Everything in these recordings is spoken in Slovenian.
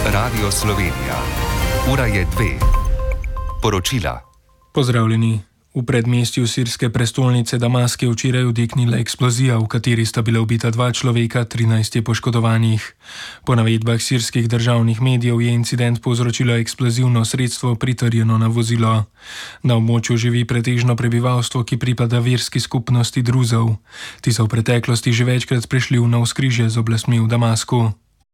Radio Slovenija. Ura je 2. Poročila. Pozdravljeni. V predmestju sirske prestolnice Damask je včeraj vdiknila eksplozija, v kateri sta bila ubita 2 človeka, 13 je poškodovanih. Po navedbah sirskih državnih medijev je incident povzročilo eksplozivno sredstvo pritrjeno na vozilo. Na območju živi pretežno prebivalstvo, ki pripada verski skupnosti Druzov. Ti so v preteklosti že večkrat prišli v navzkrižje z oblastmi v Damasku.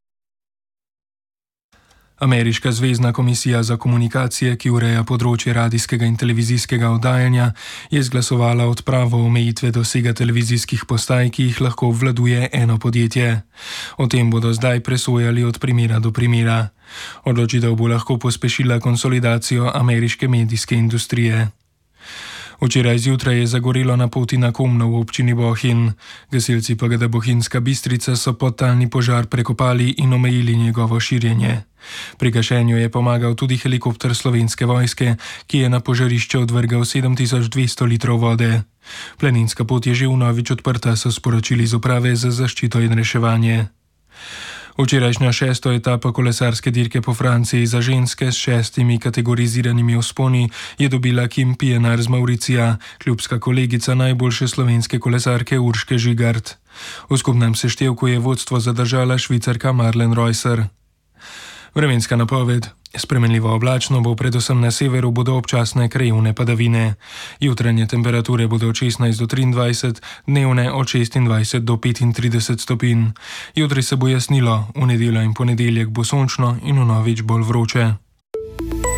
Ameriška zvezna komisija za komunikacije, ki ureja področje radijskega in televizijskega oddajanja, je izglasovala odpravo omejitve dosega televizijskih postaj, ki jih lahko obvladuje eno podjetje. O tem bodo zdaj presojali od primera do primera. Odločitev bo lahko pospešila konsolidacijo ameriške medijske industrije. Včeraj zjutraj je zagorelo na poti na Komno v občini Bohinj. Gasilci PGD Bohinjska Bistrica so podtalni požar prekopali in omejili njegovo širjenje. Pri gašenju je pomagal tudi helikopter Slovenske vojske, ki je na požarišče odvrgal 7200 litrov vode. Planinska pot je že vnovič odprta, so sporočili z uprave za zaščito in reševanje. Včerajšnja 6. etapa kolesarske dirke po Franciji za ženske s 6 kategoriziranimi vzponi je dobila Kim Pienar z Mauricija, klubska kolegica najboljše slovenske kolesarke Urške Žigart. V skupnem seštevku je vodstvo zadržala Švicarka Marlen Reusser. Vremenska napoved. Spremenljivo oblačno bo, predvsem na severu bodo občasne krajevne padavine. Jutranje temperature bodo od 16 do 23, dnevne od 26 do 35 stopinj. Jutri se bo jasnilo, v nedeljo in ponedeljek bo sončno in vnovič bolj vroče.